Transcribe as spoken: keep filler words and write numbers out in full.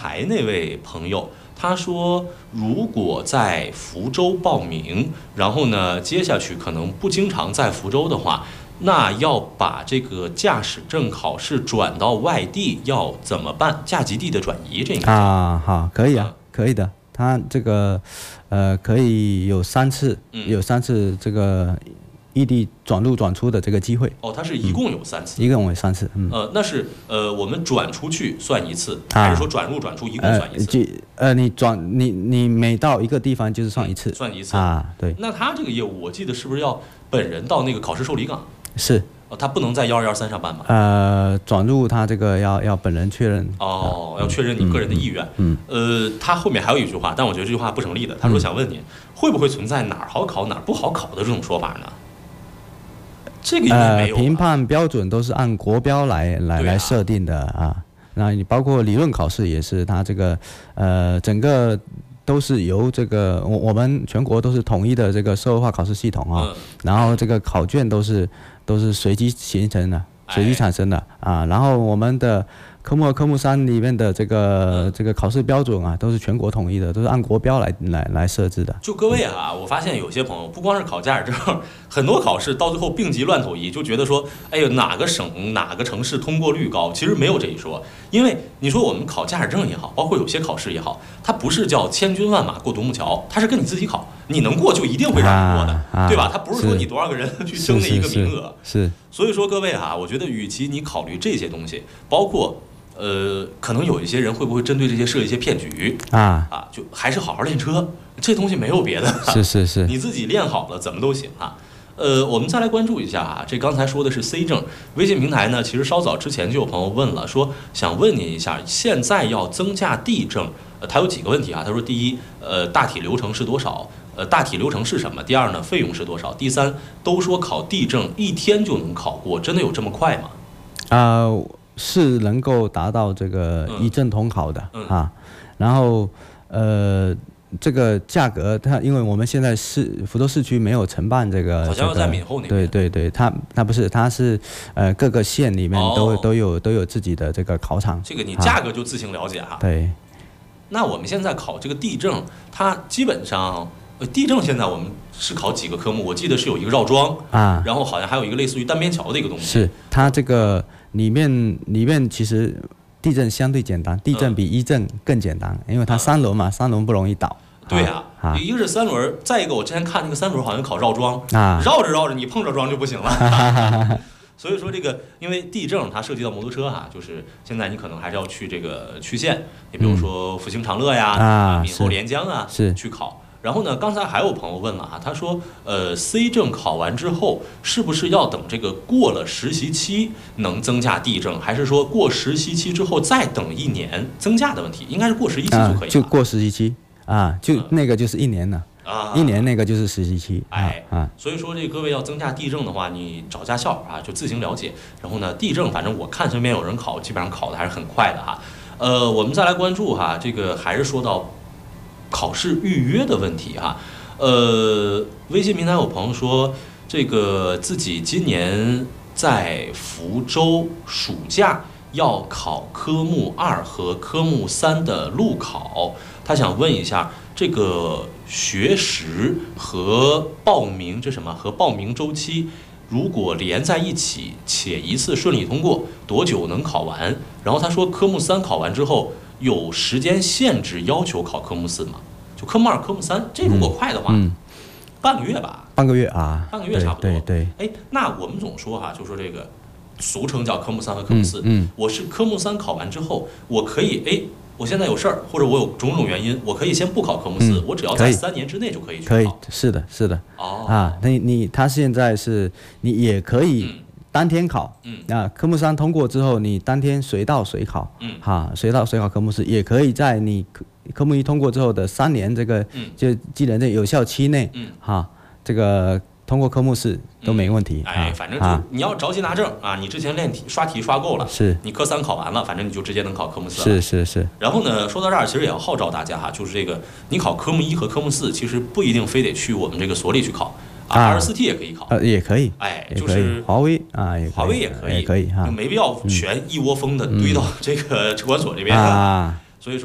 台那位朋友，他说如果在福州报名，然后呢接下去可能不经常在福州的话，那要把这个驾驶证考试转到外地要怎么办？驾籍地的转移这个啊，好，可以啊，嗯、可以的。他这个呃可以有三次，嗯、有三次这个异地转入转出的这个机会。 哦，它是一共有三次， 嗯、一共有三次。嗯， 呃，那是呃我们转出去算一次，啊、还是说转入转出一共算一次？ 呃，呃你转你你每到一个地方就是算一次，嗯、 算一次啊，对。 那他这个业务，我记得是不是要本人到那个考试受理岗？ 是。 哦，他不能在幺二幺三上班吗？ 呃，转入他这个要要本人确认。 哦，要确认你个人的意愿。 嗯。 呃，他后面还有一句话，但我觉得这句话不成立的。他说想问您，会不会存在哪儿好考哪儿不好考的这种说法呢？这个应该没有。 呃，评判标准都是按国标来来、啊、来设定的啊。那你包括理论考试也是，它这个呃整个。都是由这个我我们全国都是统一的这个社会化考试系统啊，嗯、然后这个考卷都是都是随机形成的，随机产生的啊，然后我们的科目二、科目三里面的这个、嗯、这个考试标准啊，都是全国统一的，都是按国标来来来设置的。 就各位啊，我发现有些朋友不光是考驾驶证，很多考试到最后病急乱投医，就觉得说，哎呦哪个省哪个城市通过率高，其实没有这一说。因为你说我们考驾驶证也好，包括有些考试也好，它不是叫千军万马过独木桥，它是跟你自己考，你能过就一定会让你过的，啊啊、对吧？它不是说你多少个人去争那一个名额。 是, 是, 是。 所以说各位啊，我觉得与其你考虑这些东西，包括。呃，可能有一些人会不会针对这些设一些骗局啊啊，就还是好好练车，这东西没有别的， 是是是， 你自己练好了怎么都行啊。呃，我们再来关注一下啊，这刚才说的是 C 证微信平台呢，其实稍早之前就有朋友问了，说想问您一下，现在要增驾 D 证，呃，他有几个问题啊？他说，第一，呃，大体流程是多少？呃，大体流程是什么？第二呢，费用是多少？第三，都说考 D 证一天就能考过，真的有这么快吗？ 啊、呃。是能够达到这个一证统考的、嗯、啊，然后呃，这个价格它，因为我们现在市福州市区没有承办这个， 好像要在闽后那边。 对对对，它它不是，它是呃各个县里面都、哦、都有都有自己的这个考场。 这个你价格就自行了解哈、啊。 对。 那我们现在考这个地证，它基本上呃地证现在我们是考几个科目？我记得是有一个绕桩啊，然后好像还有一个类似于单边桥的一个东西。 是它这个。里面里面其实地震相对简单，地震比一震更简单，因为它三轮嘛，三轮不容易倒。 对啊，啊一个是三轮，再一个我之前看那个三轮好像考绕桩啊，绕着绕着你碰着桩就不行了。所以说这个，因为地震它涉及到摩托车哈、啊，就是现在你可能还是要去这个区县，你比如说复兴长乐呀、啊、闽后连江啊， 是去考。然后呢，刚才还有朋友问了啊，他说，呃 ，C 证考完之后，是不是要等这个过了实习期能增加 D 证，还是说过实习期之后再等一年增加的问题？应该是过实习期就可以了、啊。 就过实习期啊，就那个就是一年了。啊，一年那个就是实习期， 哎啊， 所以说这各位要增加地证的话，你找驾校啊，就自行了解。然后呢，地证反正我看身边有人考，基本上考的还是很快的哈。呃，我们再来关注哈，这个还是说到考试预约的问题哈。呃，微信平台有朋友说，这个自己今年在福州暑假要考科目二和科目三的路考，他想问一下。这个学时和报名这什么和报名周期，如果连在一起且一次顺利通过，多久能考完？然后他说科目三考完之后有时间限制要求考科目四吗？就科目二、科目三，这如果快的话，嗯、半个月吧。 半个月啊， 半个月差不多。 对对。 哎，那我们总说哈，就说这个俗称叫科目三和科目四。嗯。嗯我是科目三考完之后，我可以哎。我现在有事儿，或者我有种种原因，我可以先不考科目四、嗯，我只要在三年之内就可以去考。 可以，是的，是的。哦。啊，那你他现在是，你也可以当天考。嗯。啊，科目三通过之后，你当天随到随考。嗯。哈，随到随考科目四，也可以在你科科目一通过之后的三年这个，嗯、就技能的有效期内，嗯，哈，这个。通过科目四都没问题， 嗯、哎，反正就、啊、你要着急拿证啊！你之前练题刷题刷够了， 是你科三考完了，反正你就直接能考科目四了。 是是是。 然后呢，说到这儿，其实也要号召大家哈，就是这个你考科目一和科目四，其实不一定非得去我们这个所里去考啊，二十四 T 也可以考， 呃，也可以， 哎，就是华为啊， 华为也可以， 也可以哈， 就没必要全一窝蜂的堆到这个车管所这边啊。